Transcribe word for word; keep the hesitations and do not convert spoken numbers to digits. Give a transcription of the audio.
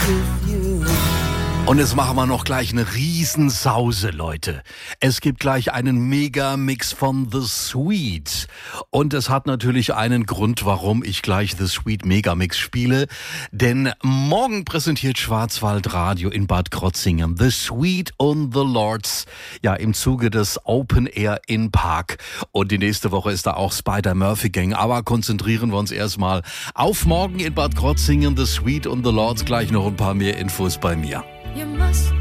Und jetzt machen wir noch gleich eine Riesensause, Leute. Es gibt gleich einen Megamix von The Sweet. Und es hat natürlich einen Grund, warum ich gleich The Sweet Megamix spiele. Denn morgen präsentiert Schwarzwaldradio in Bad Krotzingen The Sweet und The Lords. Ja, im Zuge des Open Air in Park. Und die nächste Woche ist da auch Spider Murphy Gang. Aber konzentrieren wir uns erstmal auf morgen in Bad Krotzingen The Sweet und The Lords. Gleich noch ein paar mehr Infos bei mir. You must